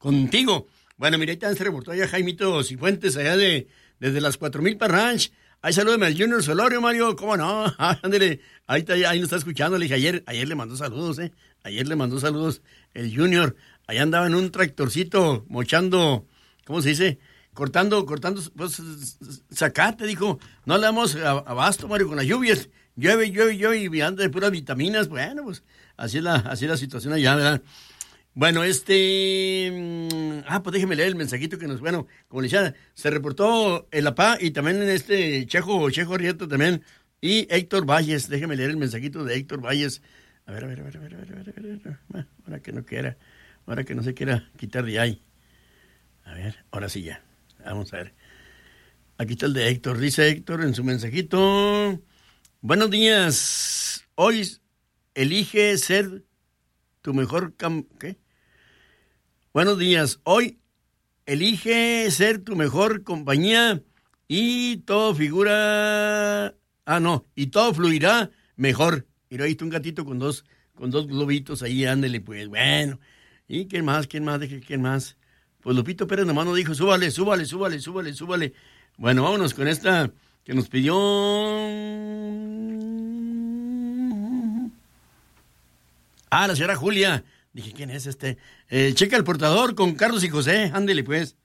contigo. Bueno, mira, ahí también se reportó allá Jaimito Cifuentes, allá desde las 4000 para Ranch. Ahí salúdame al Junior Solorio, Mario, ¿cómo no? Ándale, ahí nos está escuchando. Le dije, ayer le mandó saludos, Ayer le mandó saludos el Junior. Allá andaba en un tractorcito mochando, ¿cómo se dice? Cortando, pues, zacate, dijo. No le damos abasto, Mario, con las lluvias. Llueve, y anda de puras vitaminas. Bueno, pues, así es la situación allá, ¿verdad? Bueno, pues déjeme leer el mensajito que bueno, como le decía, se reportó el APA y también Chejo Arrieta también, y Héctor Valles. Déjeme leer el mensajito de Héctor Valles. A ver. Ahora que no se quiera quitar de ahí. A ver, ahora sí ya. Vamos a ver. Aquí está el de Héctor. Dice Héctor en su mensajito: buenos días. Hoy elige ser tu mejor ¿qué? Buenos días. Hoy elige ser tu mejor compañía y todo y todo fluirá mejor. Y ahí está un gatito con dos globitos ahí, ándele, pues. Bueno. ¿Y quién más? ¿Quién más? Pues Lupito Pérez nomás nos dijo, súbale. Bueno, vámonos con esta que nos pidió. La señora Julia. Dije, ¿quién es este? Checa el portador con Carlos y José. Ándele, pues.